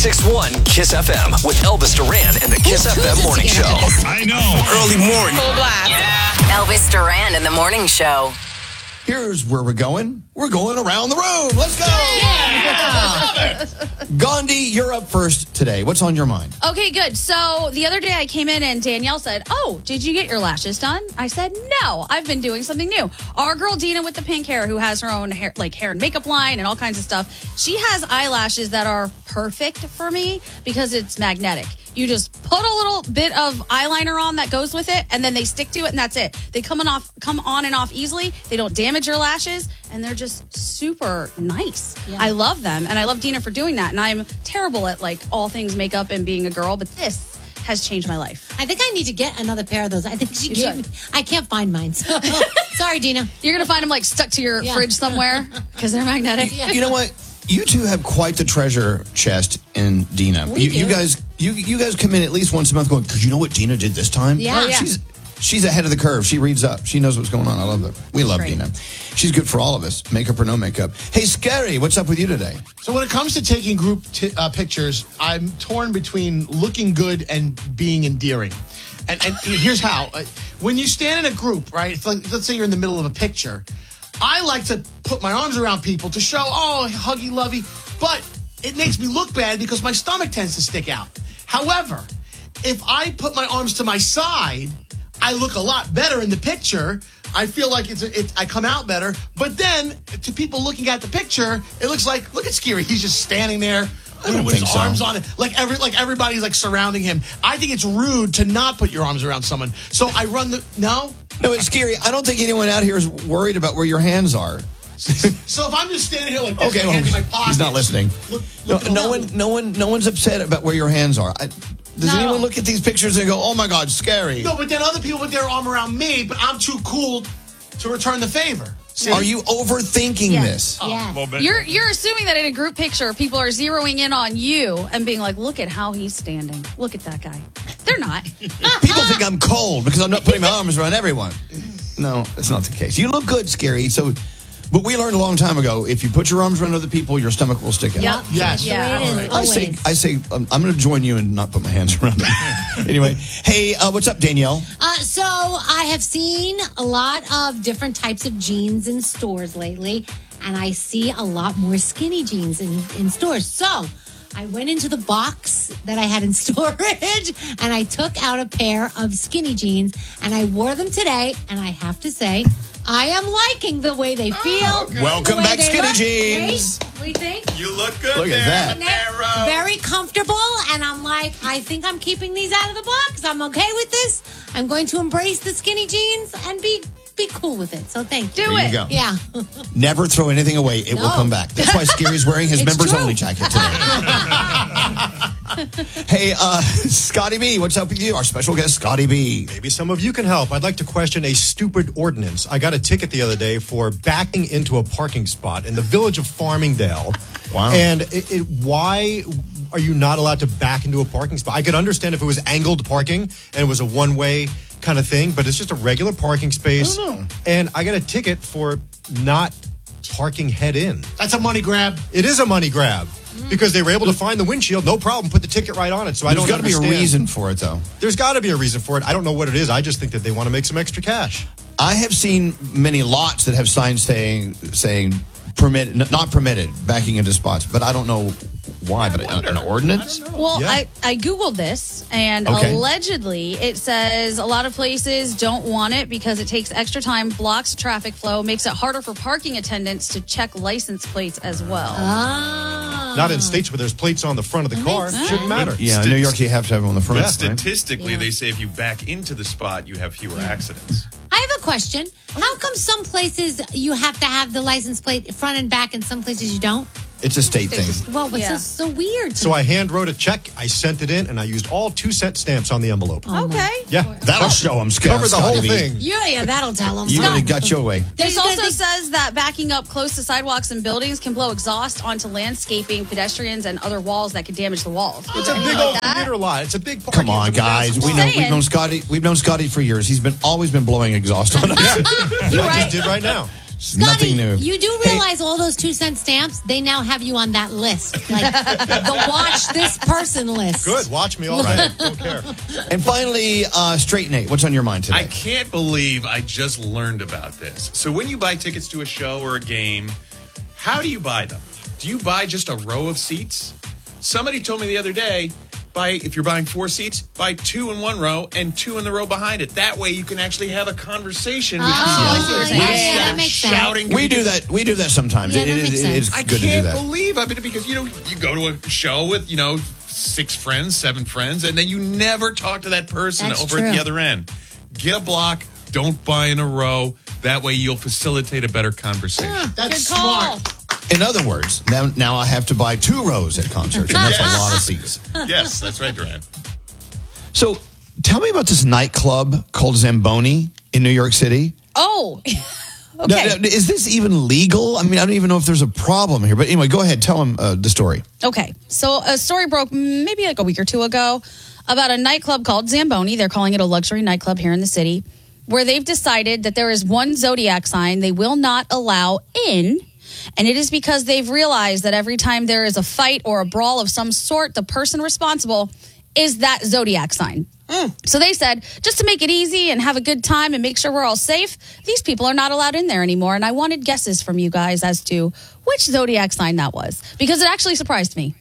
96.1 Kiss FM with Elvis Duran and the Kiss FM Morning Show. I know. Early morning. Elvis Duran in the Morning Show. Here's where we're going. We're going around the room. Let's go. Gandhi, you're up first today. What's on your mind? Okay, good. So the other day I came in and Danielle said, "Oh, did you get your lashes done?" I said, "No, I've been doing something new." Our girl Dina with the pink hair, who has her own hair and makeup line and all kinds of stuff, she has eyelashes that are perfect for me because it's magnetic. You just put a little bit of eyeliner on that goes with it, and then they stick to it, and that's it. They come on and off easily. They don't damage your lashes, and they're just super nice. Yeah. I love them, and I love Dina for doing that. And I'm terrible at all things makeup and being a girl, but this has changed my life. I think I need to get another pair of those. I think she gave me. I can't find mine. So. Sorry, Dina. You're gonna find them stuck to your fridge somewhere because they're magnetic. Yeah. You know what? You two have quite the treasure chest in Dina. You guys come in at least once a month going, because you know what Dina did this time? Yeah. Oh, yeah. She's ahead of the curve. She reads up. She knows what's going on. I love her. We love Dina. She's good for all of us, makeup or no makeup. Hey, Scary, what's up with you today? So when it comes to taking group pictures, I'm torn between looking good and being endearing. And here's how. When you stand in a group, right, it's like, let's say you're in the middle of a picture, I like to put my arms around people to show, huggy, lovey, but it makes me look bad because my stomach tends to stick out. However, if I put my arms to my side, I look a lot better in the picture. I feel like I come out better. But then, to people looking at the picture, it looks like, look at Scary. He's just standing there with his arms on it. Like everybody's surrounding him. I think it's rude to not put your arms around someone. So I run No, it's Scary. I don't think anyone out here is worried about where your hands are. So if I'm just standing here like this, okay, hands in my pocket, he's not listening. No one's upset about where your hands are. Does anyone look at these pictures and go, "Oh my God, Scary"? No, but then other people put their arm around me, but I'm too cool to return the favor. See? Are you overthinking this? Yeah. You're assuming that in a group picture, people are zeroing in on you and being like, "Look at how he's standing. Look at that guy." They're not. People think I'm cold because I'm not putting my arms around everyone. No, that's not the case. You look good, Scary. But we learned a long time ago, if you put your arms around other people, your stomach will stick out. Yep. Yes. Yeah. I say, I'm going to join you and not put my hands around them. Anyway, hey, what's up, Danielle? So I have seen a lot of different types of jeans in stores lately, and I see a lot more skinny jeans in stores. So I went into the box that I had in storage, and I took out a pair of skinny jeans, and I wore them today, and I have to say, I am liking the way they feel. Welcome back, skinny jeans. Right? We think You look good. Look at that. they're very comfortable, and I'm like, I think I'm keeping these out of the box. I'm okay with this. I'm going to embrace the skinny jeans and be cool with it. So thank you. Do There it. you go. Yeah. Never throw anything away. It will come back. That's why Scary's wearing his members true. only jacket today. Hey, Scotty B, what's up with you? Our special guest, Scotty B. Maybe some of you can help. I'd like to question a stupid ordinance. I got a ticket the other day for backing into a parking spot in the village of Farmingdale. Wow. And why are you not allowed to back into a parking spot? I could understand if it was angled parking and it was a one-way kind of thing, but it's just a regular parking space. I don't know. And I got a ticket for not parking head in. That's a money grab. It is a money grab. Because they were able to find the windshield, no problem, put the ticket right on it. So I don't There's got to be a understand. reason for it, though. There's got to be a reason for it. I don't know what it is. I just think that they want to make some extra cash. I have seen many lots that have signs saying permitted, not permitted, backing into spots, but I don't know why. But an ordinance? Well, Yeah. I Googled this, and allegedly it says a lot of places don't want it because it takes extra time, blocks traffic flow, makes it harder for parking attendants to check license plates as well. Not in states where there's plates on the front of the car. makes Shouldn't matter. Yeah, in New York you have to have them on the front. But right? statistically, they say if you back into the spot, you have fewer accidents. I have a question. How come some places you have to have the license plate front and back and some places you don't? It's a state thing. Well, it's Yeah. so weird. So I hand wrote a check, I sent it in, and I used all 2-cent stamps on the envelope. Okay. Yeah. That'll show them. Cover the whole thing. Yeah, that'll tell them. You really got your way. This also says that backing up close to sidewalks and buildings can blow exhaust onto landscaping, pedestrians, and other walls that could damage the walls. It's a big old commuter lot. It's a big parking. Come on, It's a guys. massive- We've known Scotty. We've known Scotty for years. He's always been blowing exhaust on us. I just did right now. Scotty, Nothing new. you do realize all those 2-cent stamps, they now have you on that list. Like the watch this person list. Good. Watch me all day. Don't care. And finally, Straight Nate, what's on your mind today? I can't believe I just learned about this. So when you buy tickets to a show or a game, how do you buy them? Do you buy just a row of seats? Somebody told me the other day, if you're buying 4 seats, buy 2 in one row and 2 in the row behind it. That way you can actually have a conversation with people. that makes sense. Shouting. We do that. We do that sometimes. Yeah, that makes sense. It's I good to do can't that. believe because you go to a show with 6 friends, 7 friends, and then you never talk to that person That's over true. at the other end. Get a block. Don't buy in a row. That way you'll facilitate a better conversation. That's Good call. smart. In other words, now I have to buy 2 rows at concerts, and that's a lot of seats. Yes, that's right, Duran. So, tell me about this nightclub called Zamboni in New York City. Oh, Now, okay. is this even legal? I mean, I don't even know if there's a problem here. But anyway, go ahead. Tell them the story. Okay. So a story broke maybe like a week or 2 ago about a nightclub called Zamboni. They're calling it a luxury nightclub here in the city, where they've decided that there is one zodiac sign they will not allow in. And it is because they've realized that every time there is a fight or a brawl of some sort, the person responsible is that zodiac sign. So they said, just to make it easy and have a good time and make sure we're all safe, these people are not allowed in there anymore. And I wanted guesses from you guys as to which zodiac sign that was, because it actually surprised me.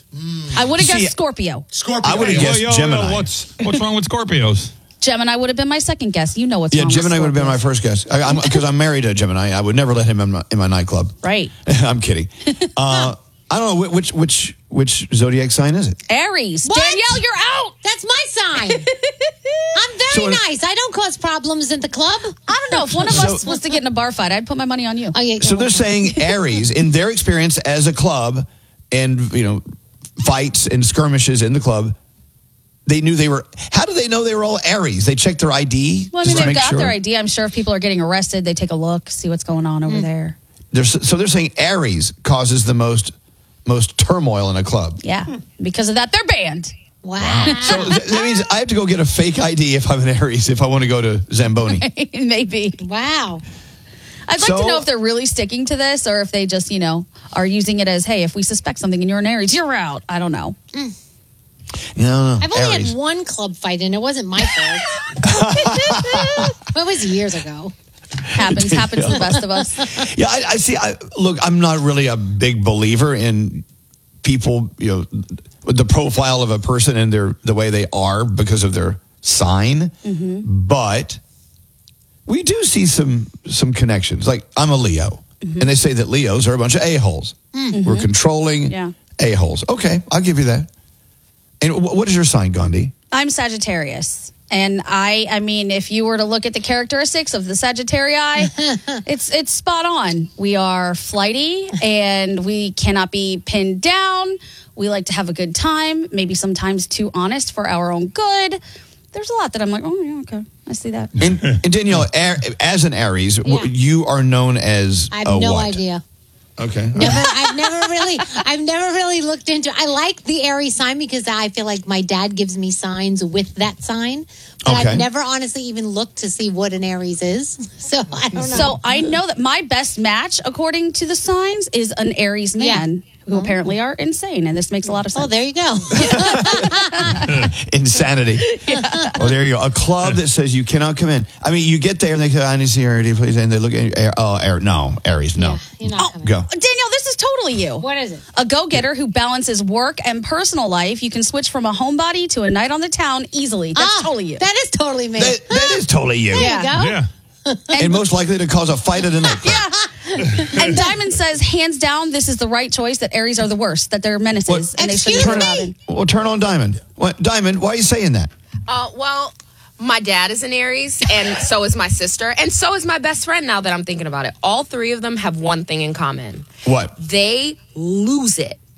I would have guessed Scorpio. Scorpio. I would have guessed Gemini. What's wrong with Scorpios? Gemini would have been my second guess. You know what's Yeah, wrong Gemini with would have been my Scorpios. first guess. Because I'm married to a Gemini. I would never let him in my nightclub. Right. I'm kidding. I don't know which zodiac sign is it. Aries. What? Danielle, you're out. That's my sign. I'm very So- nice. I don't cause problems in the club. I don't know. If one of us was to get in a bar fight, I'd put my money on you. Oh, yeah, So they're saying Aries, in their experience as a club, and fights and skirmishes in the club, they knew they were. How do they know they were all Aries? They checked their ID. Well, I just mean, to they've make got sure? their ID. I'm sure if people are getting arrested, they take a look, see what's going on over there. So they're saying Aries causes the most turmoil in a club. Yeah. Because of that, they're banned. Wow. So that means I have to go get a fake ID if I'm an Aries if I want to go to Zamboni. Maybe. Wow. I'd like So- to know if they're really sticking to this or if they just, are using it as, hey, if we suspect something and you're an Aries, you're out. I don't know. No, I've only Aries. had one club fight, and it wasn't my fault. It was years ago. Happens to the best of us. Yeah, I see. Look, I'm not really a big believer in people, the profile of a person and the way they are because of their sign. But we do see some connections. Like, I'm a Leo, and they say that Leos are a bunch of a-holes. We're controlling Yeah. a-holes. Okay, I'll give you that. And what is your sign, Gandhi? I'm Sagittarius. And I mean, if you were to look at the characteristics of the Sagittarii, it's spot on. We are flighty and we cannot be pinned down. We like to have a good time, maybe sometimes too honest for our own good. There's a lot that I'm like, oh, yeah, okay. I see that. And Danielle, as an Aries, Yeah. you are known as I have a no what? idea. Okay. I've never really looked into. I like the Aries sign because I feel like my dad gives me signs with that sign, but Okay. I've never honestly even looked to see what an Aries is. So I don't know. So I know that my best match, according to the signs, is an Aries man who apparently are insane. And this makes a lot of sense. Oh, there you go. Insanity. Oh, there you go. A club that says you cannot come in. I mean, you get there and they say, I need to see your ID, please. And they look at you. No, Aries, no. You're not coming. Go. Danielle, this is totally you. What is it? A go-getter who balances work and personal life. You can switch from a homebody to a night on the town easily. That's totally you. That is totally me. That is totally you. there you go. Yeah. And most likely to cause a fight at a nightclub. And Diamond says, hands down, this is the right choice, that Aries are the worst, that they're menaces. What? And they Excuse shouldn't be me? allowed in. Well, turn on Diamond. What, Diamond, why are you saying that? Well, my dad is an Aries, and so is my sister, and so is my best friend now that I'm thinking about it. All 3 of them have one thing in common. What? They lose it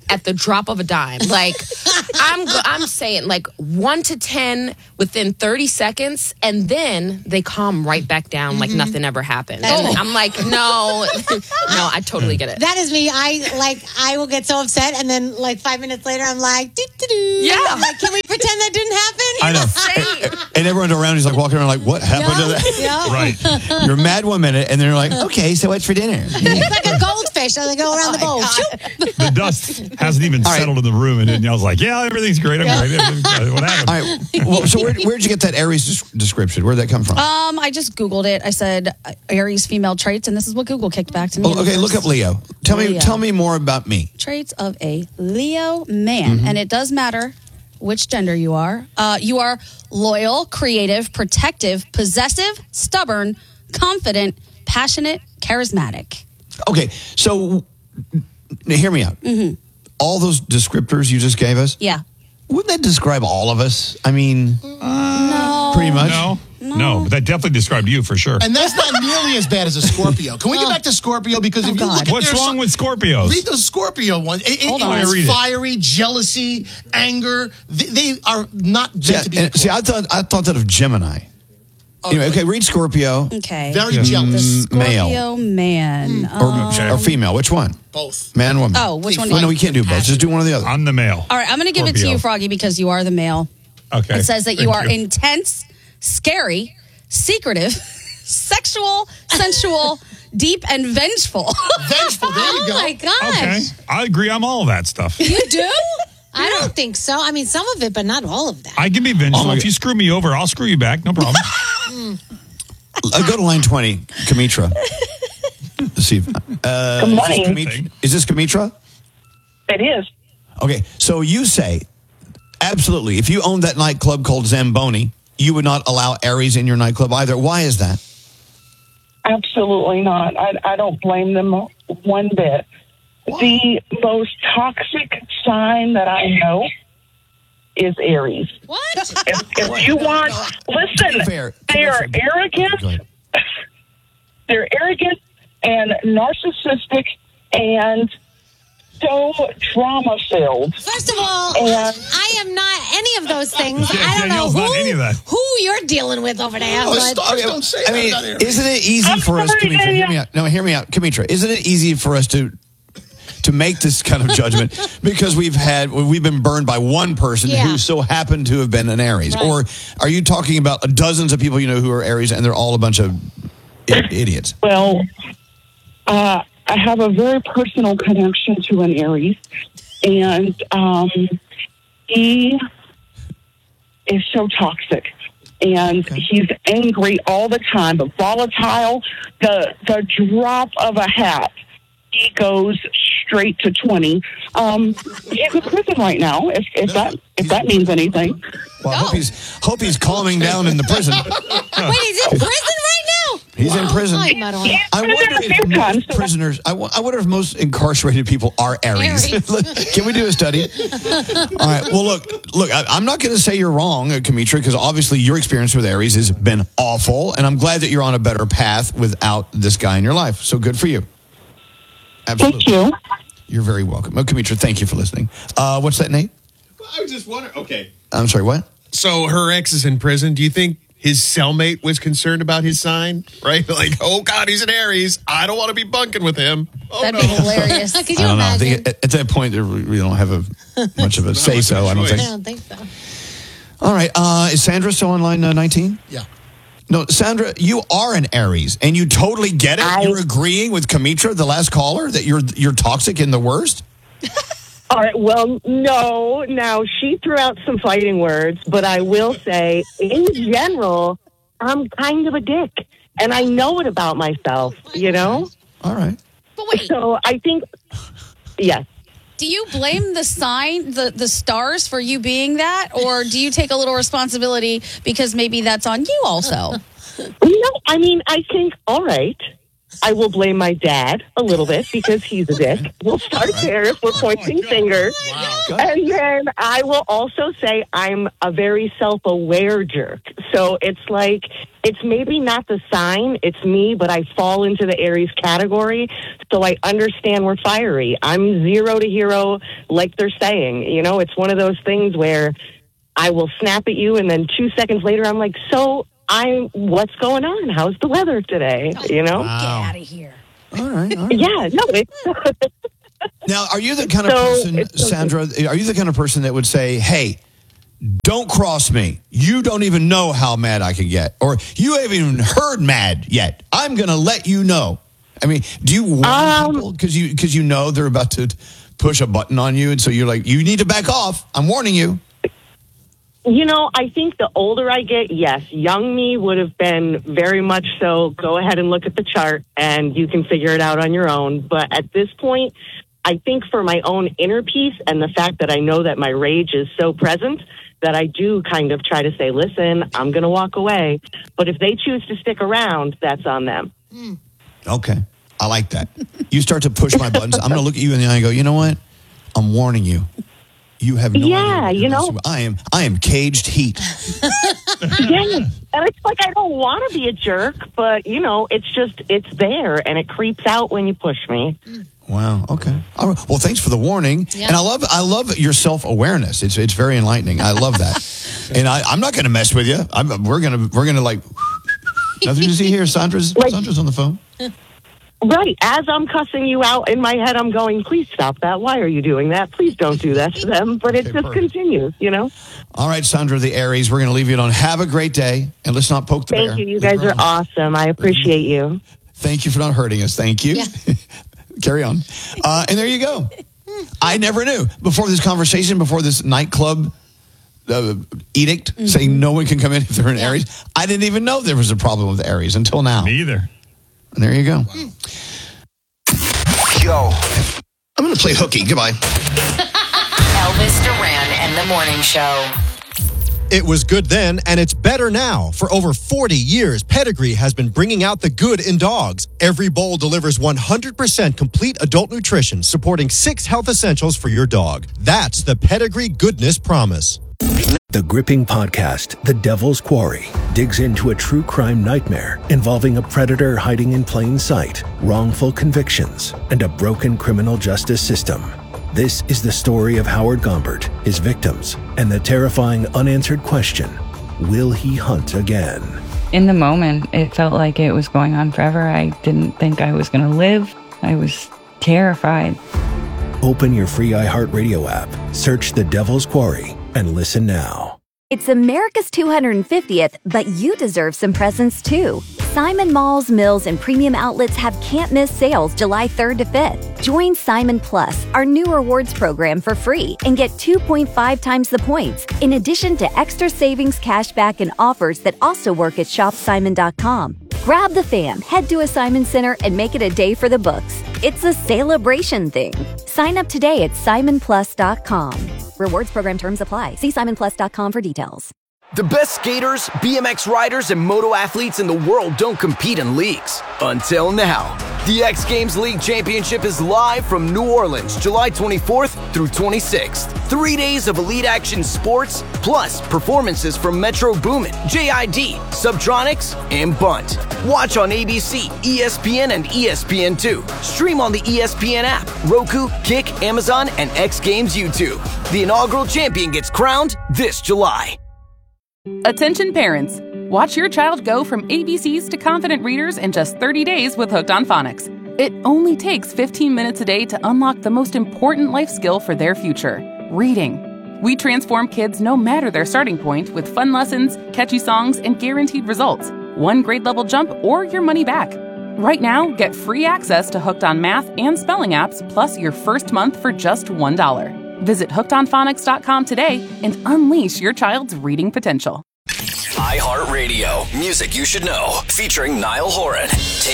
at the drop of a dime. Like, I'm saying, like, 1 to 10 within 30 seconds, and then they calm right back down like nothing ever happened. And I'm like, no, I totally get it. That is me. I will get so upset, and then like 5 minutes later, I'm like, doo-doo-doo. Yeah. I'm like, can we pretend that didn't happen? I know. And everyone around is like walking around like, what happened to that? Yeah. Right. You're mad 1 minute, and then you're like, okay, so what's for dinner? It's like a goldfish. So they go around the bowl. Shoop. The dust hasn't even settled in the room, and Danielle's like, yeah, everything's great. I'm great. What happened? All right. Well, so where'd you get that Aries description? Where'd that come from? I just Googled it. I said Aries female traits, and this is what Google kicked back to me. Oh, okay, look up Leo. Tell me more about me. Traits of a Leo man, and it does matter which gender you are. You are loyal, creative, protective, possessive, stubborn, confident, passionate, charismatic. Okay, so hear me out. All those descriptors you just gave us, Yeah. wouldn't that describe all of us? I mean, No. pretty much. No, but that definitely described you for sure. And that's not nearly as bad as a Scorpio. Can we get back to Scorpio? Because if you look at What's wrong with Scorpios? Read the Scorpio one. Hold on. It's Read it. fiery, jealousy, anger. They are not meant to be. See, I thought that of Gemini. Anyway, okay, read Scorpio Okay. Very jealous. male Scorpio man. or female. Which one? Both. Man, woman. Oh, which one? Well, no, we can't do both. Just do one or the other. I'm the male. All right, I'm going to give it to Scorpio. you, Froggy, because you are the male. Okay. It says that you Thank are intense, scary, secretive, sexual, sensual, deep, and vengeful. Vengeful. There you Oh go. my gosh. Okay. I agree. I'm all of that stuff. You do? I don't think so. I mean, some of it, but not all of that. I can be vengeful. Oh, If you screw me over, I'll screw you back. No problem. Go to line 20, Kamitra. Let's see. Good morning. Is this Kamitra? It is. Okay, so you say, absolutely, if you owned that nightclub called Zamboni, you would not allow Aries in your nightclub either. Why is that? Absolutely not. I don't blame them one bit. The most toxic sign that I know is Aries. What? If you want, listen, Fair. they are Go arrogant. ahead. They're arrogant and narcissistic and so drama filled. First of all, And- I am not any of those things. Yeah, I don't know Danielle's not any of that. who you're dealing with over there. Oh, but stars don't say I that mean, about Aries. isn't it easy I'm for us, sorry, Kamitra? Hear Danielle. me out. No, hear me out, Kamitra. Isn't it easy for us to make this kind of judgment because we've been burned by one person Yeah. who so happened to have been an Aries? Right. Or are you talking about dozens of people you know who are Aries and they're all a bunch of idiots? Well, I have a very personal connection to an Aries, and he is so toxic, and he's angry all the time, but volatile. The drop of a hat, he goes straight to 20. He's in prison right now, if that means anything. Well, I hope he's calming down in the prison. wait, he's in prison right now? He's in prison. Oh, Madeline. He's I been in wonder a few if times. most prisoners. I wonder if most incarcerated people are Aries. Can we do a study? All right. Well, look. I'm not going to say you're wrong, Kamitra, because obviously your experience with Aries has been awful, and I'm glad that you're on a better path without this guy in your life. So good for you. Absolutely. Thank you. You're very welcome. Oh, Kamitra, thank you for listening. What's that, Nate? I was just wondering. Okay. I'm sorry. What? So her ex is in prison. Do you think his cellmate was concerned about his sign? Right? Like, oh, God, he's an Aries. I don't want to be bunking with him. Oh, That'd be hilarious. Could you I don't know. I imagine? think at that point, we don't have much of a say-so, I don't I think. don't think so. All right. Is Sandra still on line 19? Yeah. No, Sandra, you are an Aries, and you totally get it. You're agreeing with Kamitra, the last caller, that you're toxic and the worst. All right. Well, no. Now, she threw out some fighting words, but I will say, in general, I'm kind of a dick. And I know it about myself, you know? All right. But wait, So I think, yes. do you blame the sign, the stars, for you being that? Or do you take a little responsibility because maybe that's on you also? No, I mean, I think, all right, I will blame my dad a little bit because he's a dick. We'll start there if we're pointing fingers. Wow. And then I will also say I'm a very self-aware jerk. So it's like, it's maybe not the sign, it's me, but I fall into the Aries category. So I understand we're fiery. I'm 0 to hero, like they're saying. You know, it's one of those things where I will snap at you, and then 2 seconds later, I'm like, what's going on? How's the weather today? You know? Get out of here. All right. Yeah, no, it's... Now, are you the kind of person, Sandra, are you the kind of person that would say, hey, don't cross me. You don't even know how mad I can get. Or you haven't even heard mad yet. I'm going to let you know. I mean, do you warn people because you know they're about to push a button on you, and so you're like, you need to back off. I'm warning you. You know, I think the older I get, yes. Young me would have been very much so, go ahead and look at the chart and you can figure it out on your own. But at this point, I think for my own inner peace and the fact that I know that my rage is so present that I do kind of try to say, listen, I'm going to walk away. But if they choose to stick around, that's on them. Okay. I like that. You start to push my buttons. I'm going to look at you in the eye and go, you know what? I'm warning you. You have no idea. Yeah, you know. I am caged heat. Yeah. And it's like, I don't want to be a jerk, but, you know, it's there and it creeps out when you push me. Wow. Okay. All right. Well, thanks for the warning. Yeah. And I love your self-awareness. It's very enlightening. I love that. And I'm not going to mess with you. We're going to like, nothing to see here. Sandra's on the phone. Right. As I'm cussing you out in my head, I'm going, please stop that. Why are you doing that? Please don't do that to them. But it just continues, you know? All right, Sandra, the Aries, we're going to leave you alone. Have a great day, and let's not poke the bear. Thank you. You guys are awesome. I appreciate you. Thank you for not hurting us. Thank you. Yeah. Carry on. And there you go. I never knew. Before this conversation, before this nightclub edict saying no one can come in if they're an Aries, I didn't even know there was a problem with Aries until now. Me either. And there you go. Yo. I'm going to play hooky. Goodbye. Elvis Duran and the Morning Show. It was good then, and it's better now. For over 40 years, Pedigree has been bringing out the good in dogs. Every bowl delivers 100% complete adult nutrition, supporting 6 health essentials for your dog. That's the Pedigree Goodness Promise. The gripping podcast, The Devil's Quarry, digs into a true crime nightmare involving a predator hiding in plain sight, wrongful convictions, and a broken criminal justice system. This is the story of Howard Gombert, his victims, and the terrifying unanswered question, will he hunt again? In the moment, it felt like it was going on forever. I didn't think I was going to live. I was terrified. Open your free iHeartRadio app, search The Devil's Quarry, and listen now. It's America's 250th, but you deserve some presents too. Simon Malls, Mills, and Premium Outlets have can't-miss sales July 3rd to 5th. Join Simon Plus, our new rewards program, for free and get 2.5 times the points, in addition to extra savings, cashback, and offers that also work at shopsimon.com. Grab the fam, head to a Simon Center, and make it a day for the books. It's a celebration thing. Sign up today at simonplus.com. Rewards program terms apply. See simonplus.com for details. The best skaters, BMX riders, and moto athletes in the world don't compete in leagues. Until now. The X Games League Championship is live from New Orleans, July 24th through 26th. 3 days of elite action sports, plus performances from Metro Boomin, JID, Subtronics, and Bunt. Watch on ABC, ESPN, and ESPN2. Stream on the ESPN app, Roku, Kick, Amazon, and X Games YouTube. The inaugural champion gets crowned this July. Attention parents. Watch your child go from ABCs to confident readers in just 30 days with Hooked on Phonics. It only takes 15 minutes a day to unlock the most important life skill for their future, reading. We transform kids no matter their starting point with fun lessons, catchy songs, and guaranteed results. 1 grade level jump or your money back. Right now, get free access to Hooked on Math and Spelling apps, plus your first month for just $1. Visit hookedonphonics.com today and unleash your child's reading potential. iHeartRadio. Music you should know. Featuring Niall Horan.